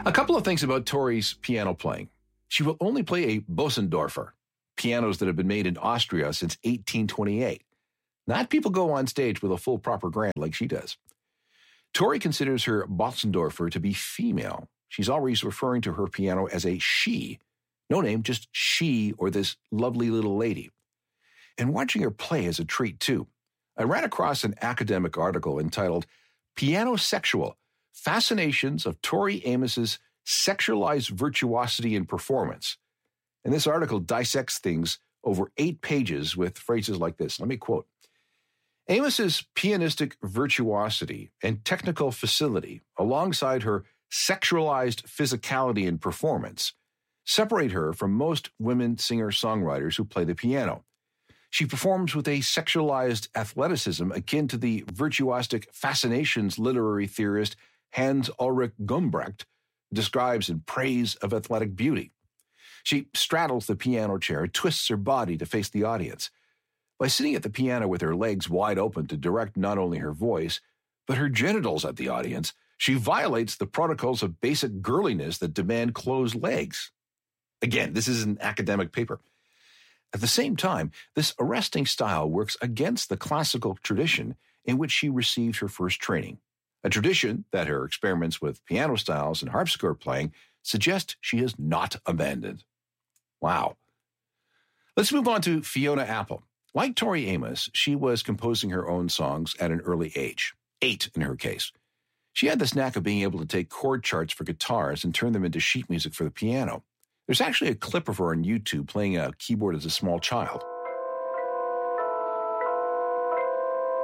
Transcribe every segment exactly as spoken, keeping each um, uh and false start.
A couple of things about Tori's piano playing. She will only play a Bösendorfer, pianos that have been made in Austria since eighteen twenty-eight. Not people go on stage with a full proper grand like she does. Tori considers her Bösendorfer to be female. She's always referring to her piano as a she. No name, just she or this lovely little lady. And watching her play is a treat, too. I ran across an academic article entitled Pianosexual, Fascinations of Tori Amos's Sexualized Virtuosity in Performance. And this article dissects things over eight pages with phrases like this. Let me quote. Amos's pianistic virtuosity and technical facility, alongside her sexualized physicality in performance, separate her from most women singer-songwriters who play the piano. She performs with a sexualized athleticism akin to the virtuosic fascinations literary theorist Hans Ulrich Gumbrecht describes in Praise of Athletic Beauty. She straddles the piano chair, twists her body to face the audience. By sitting at the piano with her legs wide open to direct not only her voice, but her genitals at the audience, she violates the protocols of basic girliness that demand closed legs. Again, this is an academic paper. At the same time, this arresting style works against the classical tradition in which she received her first training, a tradition that her experiments with piano styles and harpsichord playing suggest she has not abandoned. Wow. Let's move on to Fiona Apple. Like Tori Amos, she was composing her own songs at an early age, eight in her case. She had this knack of being able to take chord charts for guitars and turn them into sheet music for the piano. There's actually a clip of her on YouTube playing a keyboard as a small child.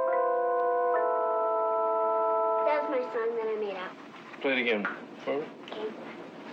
That was my song that I made up. Play it again for me.